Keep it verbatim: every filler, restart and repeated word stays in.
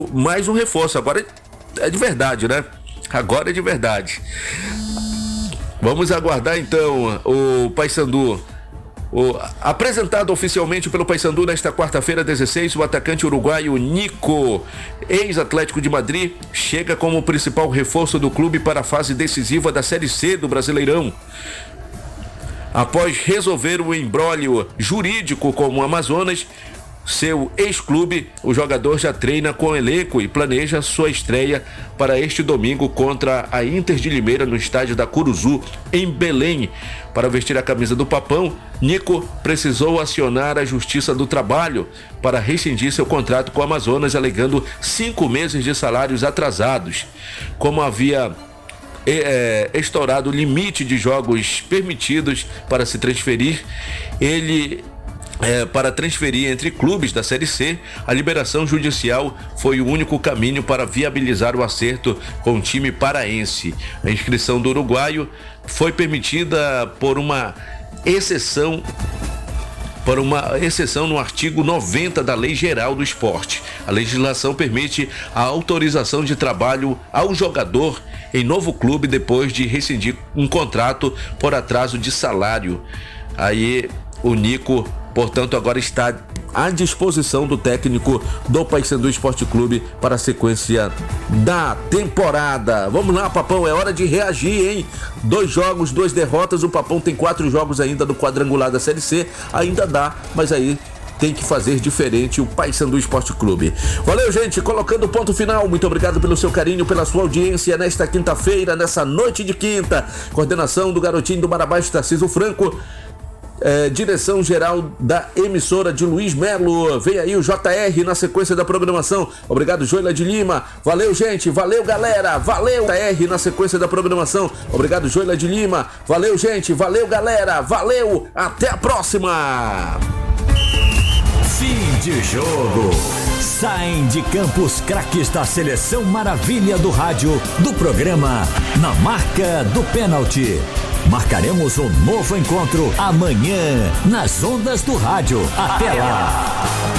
mais um reforço. Agora é de verdade, né? Agora é de verdade. Vamos aguardar então o Paysandu. O, apresentado oficialmente pelo Paysandu nesta quarta-feira, dezesseis, o atacante uruguaio Nico, ex-Atlético de Madrid, chega como principal reforço do clube para a fase decisiva da Série C do Brasileirão. Após resolver o imbróglio jurídico com o Amazonas, seu ex-clube, o jogador já treina com o elenco e planeja sua estreia para este domingo contra a Inter de Limeira no estádio da Curuzu, em Belém. Para vestir a camisa do Papão, Nico precisou acionar a Justiça do Trabalho para rescindir seu contrato com o Amazonas, alegando cinco meses de salários atrasados. Como havia é, estourado o limite de jogos permitidos para se transferir, ele... É, para transferir entre clubes da Série C, a liberação judicial foi o único caminho para viabilizar o acerto com o time paraense. A inscrição do uruguaio foi permitida por uma exceção por uma exceção no artigo noventa da Lei Geral do Esporte. A legislação permite a autorização de trabalho ao jogador em novo clube depois de rescindir um contrato por atraso de salário. Aí o Nico, portanto, agora está à disposição do técnico do Paysandu Esporte Clube para a sequência da temporada. Vamos lá, Papão, é hora de reagir, hein? Dois jogos, duas derrotas, o Papão tem quatro jogos ainda no quadrangular da Série C, ainda dá, mas aí tem que fazer diferente o Paysandu Esporte Clube. Valeu, gente, colocando ponto final. Muito obrigado pelo seu carinho, pela sua audiência nesta quinta-feira, nessa noite de quinta. Coordenação do garotinho do Marabás, Tarcísio Franco. É, direção geral da emissora de Luiz Melo. Vem aí o J R na sequência da programação. Obrigado, Joila de Lima. Valeu, gente. Valeu, galera. Valeu, J R na sequência da programação. Obrigado, Joila de Lima. Valeu, gente. Valeu, galera. Valeu. Até a próxima. Fim de jogo. Saem de campo os craques da Seleção Maravilha do Rádio, do programa Na Marca do Pênalti. Marcaremos um novo encontro amanhã nas ondas do rádio. Até lá!